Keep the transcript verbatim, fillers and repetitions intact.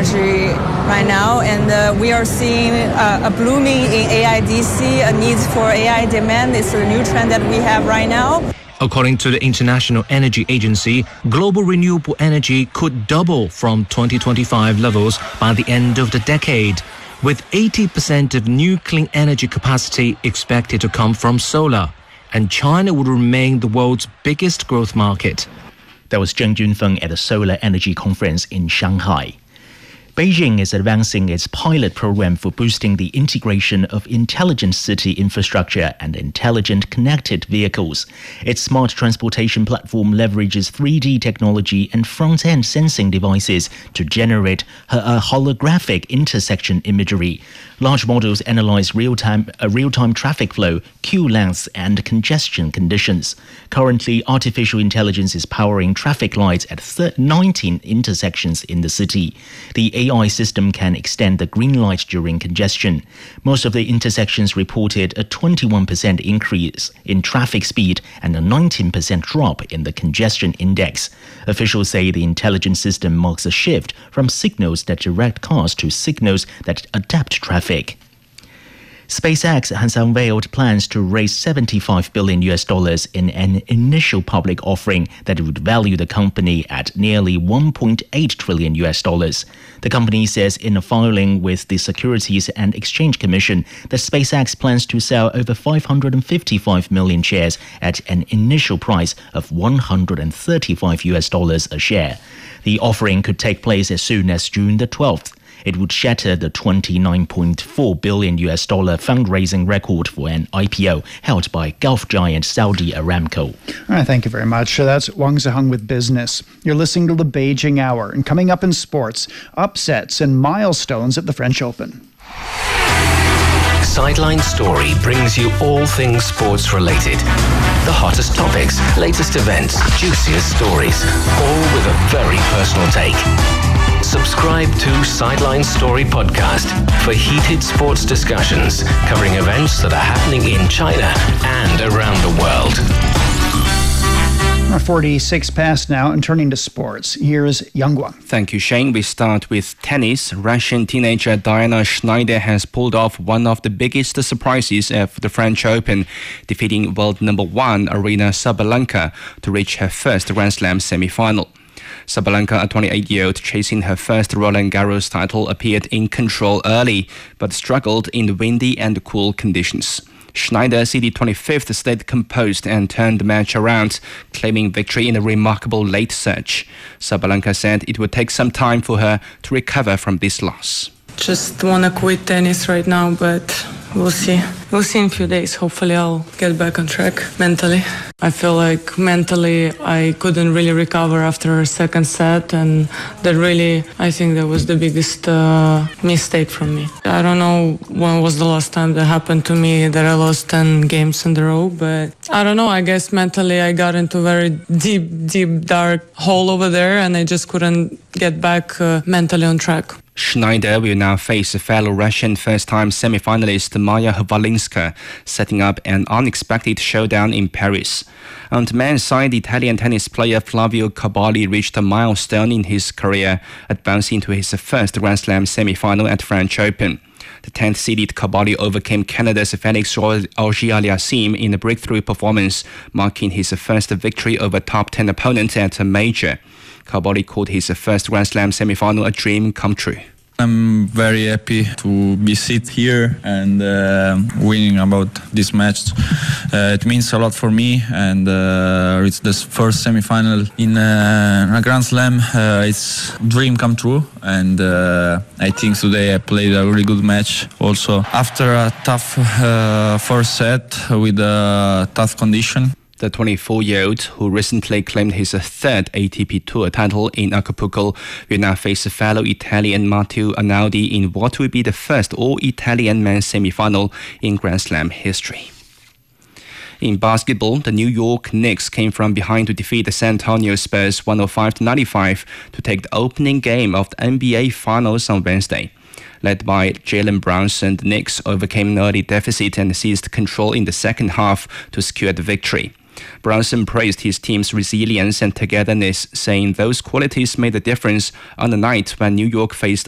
energy right now, and uh, we are seeing uh, a blooming in A I D C, a need for A I demand. It's a new trend that we have right now. According to the International Energy Agency, global renewable energy could double from twenty twenty-five levels by the end of the decade, with eighty percent of new clean energy capacity expected to come from solar, and China would remain the world's biggest growth market. That was Zheng Junfeng at the Solar Energy Conference in Shanghai. Beijing is advancing its pilot program for boosting the integration of intelligent city infrastructure and intelligent connected vehicles. Its smart transportation platform leverages three D technology and front-end sensing devices to generate a holographic intersection imagery. Large models analyze real-time, uh, real-time traffic flow, queue lengths, and congestion conditions. Currently, artificial intelligence is powering traffic lights at nineteen intersections in the city. The A I system can extend the green light during congestion. Most of the intersections reported a twenty-one percent increase in traffic speed and a nineteen percent drop in the congestion index. Officials say the intelligent system marks a shift from signals that direct cars to signals that adapt traffic. SpaceX has unveiled plans to raise seventy-five billion U S dollars in an initial public offering that would value the company at nearly one point eight trillion U S dollars. The company says in a filing with the Securities and Exchange Commission that SpaceX plans to sell over five hundred fifty-five million shares at an initial price of one hundred thirty-five U S dollars a share. The offering could take place as soon as June the twelfth. It would shatter the twenty-nine point four billion U S dollar fundraising record for an I P O held by Gulf giant Saudi Aramco. All right, thank you very much. That's Wang Ziheng with Business. You're listening to the Beijing Hour, and coming up in sports, upsets and milestones at the French Open. Sideline Story brings you all things sports related. The hottest topics, latest events, juiciest stories, all with a very personal take. Subscribe to Sideline Story Podcast for heated sports discussions covering events that are happening in China and around the world. forty-six past now, and turning to sports. Here's Yang Guang. Thank you, Shane. We start with tennis. Russian teenager Diana Schneider has pulled off one of the biggest surprises of the French Open, defeating world number one Aryna Sabalenka to reach her first Grand Slam semi-final. Sabalenka, a twenty-eight-year-old chasing her first Roland Garros title, appeared in control early, but struggled in the windy and cool conditions. Schneider, seeded twenty-fifth, stayed composed and turned the match around, claiming victory in a remarkable late surge. Sabalenka said it would take some time for her to recover from this loss. Just want to quit tennis right now, but we'll see. We'll see in a few days. Hopefully I'll get back on track mentally. I feel like mentally I couldn't really recover after a second set, and that really, I think that was the biggest uh, mistake from me. I don't know when was the last time that happened to me that I lost ten games in a row, but I don't know, I guess mentally I got into a very deep, deep, dark hole over there, and I just couldn't get back uh, mentally on track. Schneider will now face a fellow Russian first-time semi-finalist Maya Hvalinska, setting up an unexpected showdown in Paris. On the men's side, Italian tennis player Flavio Cavalli reached a milestone in his career, advancing to his first Grand Slam semi-final at French Open. The tenth-seeded Cavalli overcame Canada's Felix Auger-Aliassime in a breakthrough performance, marking his first victory over top ten opponent at a major. Cavalli called his first Grand Slam semi-final a dream come true. I'm very happy to be sit here and uh, winning about this match. Uh, it means a lot for me, and uh, it's the first semi-final in uh, a Grand Slam. Uh, it's dream come true, and uh, I think today I played a really good match. Also, after a tough uh, first set with a tough condition. The twenty-four-year-old, who recently claimed his third A T P Tour title in Acapulco, will now face fellow Italian Matteo Arnaldi in what will be the first all-Italian men's semi-final in Grand Slam history. In basketball, the New York Knicks came from behind to defeat the San Antonio Spurs one oh five to ninety-five to take the opening game of the N B A Finals on Wednesday. Led by Jalen Brunson, the Knicks overcame an early deficit and seized control in the second half to secure the victory. Brunson praised his team's resilience and togetherness, saying those qualities made a difference on the night when New York faced